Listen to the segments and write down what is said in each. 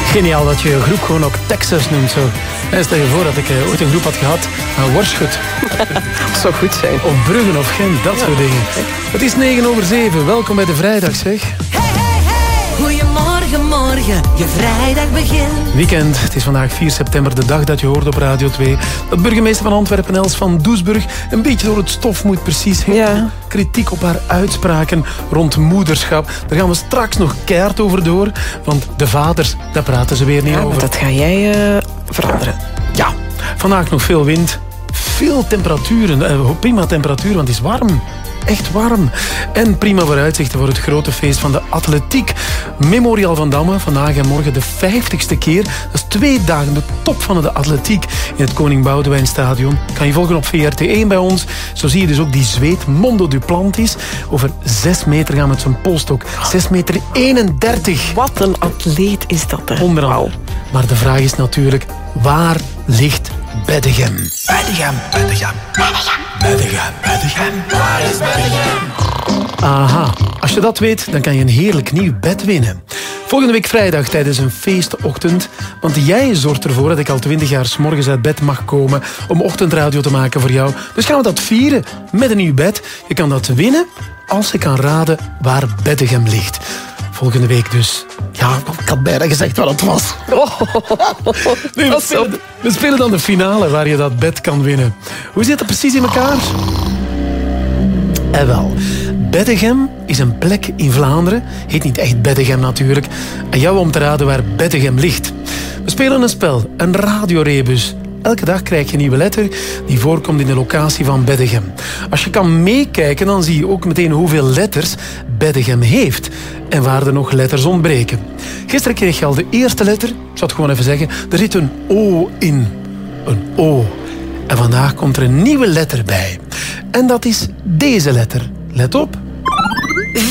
Geniaal dat je groep gewoon ook Texas noemt. Zo. Stel je voor dat ik ooit een groep had gehad aan Worschut. Dat zou goed zijn. Of Bruggen of Gent, dat soort dingen. Het is 7:09. Welkom bij de vrijdag, zeg. Goedemorgen, morgen, je vrijdag begint. Weekend, het is vandaag 4 september, de dag dat je hoort op Radio 2. Dat burgemeester van Antwerpen, Els van Doesburg, een beetje door het stof moet precies heen. Ja. Kritiek op haar uitspraken rond moederschap. Daar gaan we straks nog keihard over door. Want de vaders, daar praten ze weer niet Ja, over. maar dat ga jij veranderen. Ja, vandaag nog veel wind. Veel temperaturen, prima temperatuur, want het is warm. Echt warm. En prima vooruitzichten voor het grote feest van de atletiek. Memorial van Damme, vandaag en morgen de 50ste keer. Dat is 2 dagen de top van de atletiek in het Koning Boudewijnstadion. Kan je volgen op VRT1 bij ons. Zo zie je dus ook die zweet, Mondo Duplantis. Over 6 meter gaan met zijn polstok. 6,31 meter. Wat een atleet is dat, hè? Onder andere. Maar de vraag is natuurlijk, waar ligt Beddegem? Beddegem, Beddegem, Beddegem, Beddegem, Beddegem. Waar is Beddegem? Aha, als je dat weet, dan kan je een heerlijk nieuw bed winnen. Volgende week vrijdag tijdens een feestochtend. Want jij zorgt ervoor dat ik al 20 jaar 's morgens uit bed mag komen om ochtendradio te maken voor jou. Dus gaan we dat vieren met een nieuw bed. Je kan dat winnen als je kan raden waar Beddegem ligt. Volgende week dus. Ja, ik had bijna gezegd wat het was. Nee, we spelen dan de finale waar je dat bed kan winnen. Hoe zit dat precies in elkaar? Wel, Beddegem is een plek in Vlaanderen. Heet niet echt Beddegem natuurlijk. En jou om te raden waar Beddegem ligt. We spelen een spel, een radiorebus. Elke dag krijg je een nieuwe letter die voorkomt in de locatie van Beddegem. Als je kan meekijken, dan zie je ook meteen hoeveel letters Beddegem heeft. En waar er nog letters ontbreken. Gisteren kreeg je al de eerste letter. Ik zal het gewoon even zeggen. Er zit een O in. Een O. En vandaag komt er een nieuwe letter bij. En dat is deze letter. Let op. V.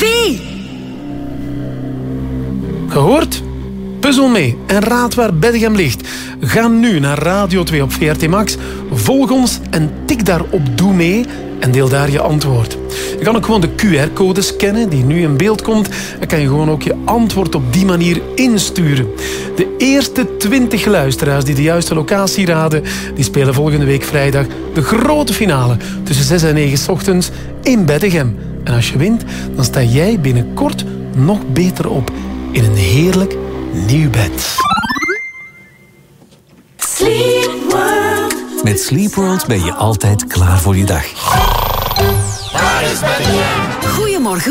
Gehoord? Puzzel mee en raad waar Beddegem ligt. Ga nu naar Radio 2 op VRT Max. Volg ons en tik daarop Doe mee en deel daar je antwoord. Je kan ook gewoon de QR-code scannen die nu in beeld komt. Dan kan je gewoon ook je antwoord op die manier insturen. De eerste 20 luisteraars die de juiste locatie raden, die spelen volgende week vrijdag de grote finale tussen 6 en 9 's ochtends in Beddegem. En als je wint, dan sta jij binnenkort nog beter op in een heerlijk nieuw bed. Sleep World. Met Sleep World ben je altijd klaar voor je dag. Goedemorgen.